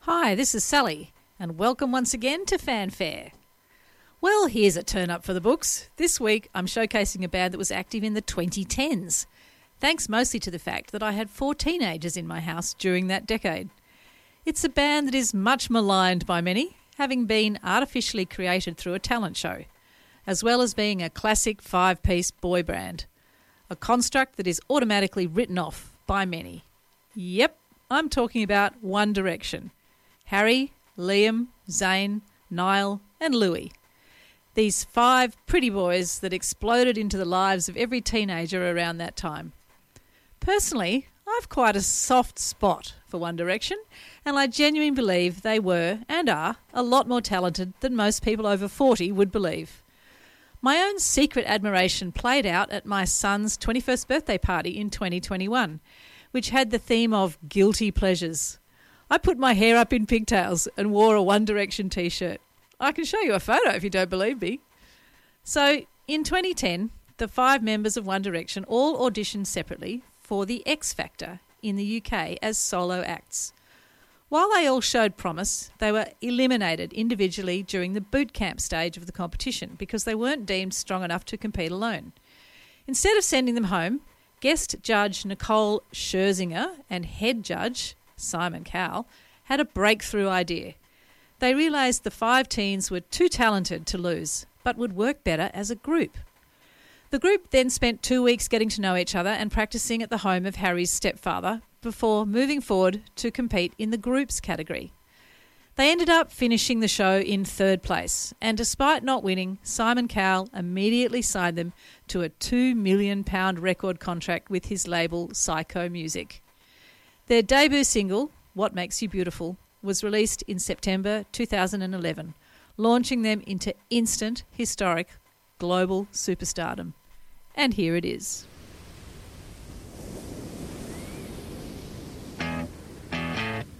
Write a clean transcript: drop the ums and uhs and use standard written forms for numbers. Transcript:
Hi, this is Sally, and welcome once again to Fanfare. Well, here's a turn up for the books. This week I'm showcasing a band that was active in the 2010s, thanks mostly to the fact that I had 4 teenagers in my house during that decade. It's a band that is much maligned by many, having been artificially created through a talent show, as well as being a classic 5-piece boy band, a construct that is automatically written off by many. Yep, I'm talking about One Direction. Harry, Liam, Zayn, Niall and Louis. These 5 pretty boys that exploded into the lives of every teenager around that time. Personally, I've quite a soft spot for One Direction, and I genuinely believe they were, and are, a lot more talented than most people over 40 would believe. My own secret admiration played out at my son's 21st birthday party in 2021, which had the theme of guilty pleasures. I put my hair up in pigtails and wore a One Direction t-shirt. I can show you a photo if you don't believe me. So, in 2010, the 5 members of One Direction all auditioned separately for the X Factor in the UK as solo acts. While they all showed promise, they were eliminated individually during the boot camp stage of the competition because they weren't deemed strong enough to compete alone. Instead of sending them home, guest judge Nicole Scherzinger and head judge Simon Cowell had a breakthrough idea. They realised the 5 teens were too talented to lose, but would work better as a group. The group then spent 2 weeks getting to know each other and practising at the home of Harry's stepfather before moving forward to compete in the groups category. They ended up finishing the show in 3rd place, and despite not winning, Simon Cowell immediately signed them to a £2 million record contract with his label Psycho Music. Their debut single, What Makes You Beautiful, was released in September 2011, launching them into instant, historic, global superstardom. And here it is.